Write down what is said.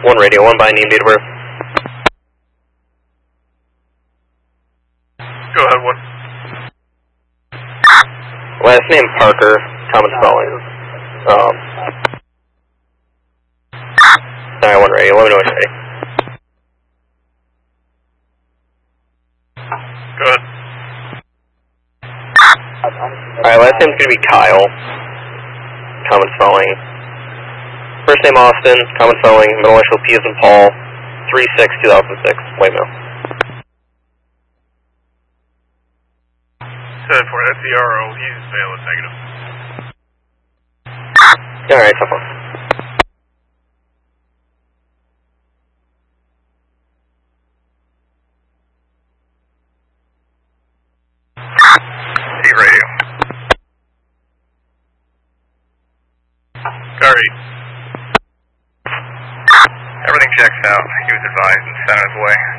1 radio, 1 by name, date of birth. Go ahead, 1. Last name Parker, common spelling. Alright, 1 radio, let me know when you're ready. Go ahead. Alright, last name's gonna be Kyle, common spelling. First name Austin, common spelling, middle initial P as in Paul, 3/6/2006, white male. 7-4, that's the RO, he's valid, negative. Alright, so far. Radio. Gary. Everything checks out. He was advised and sent on his way.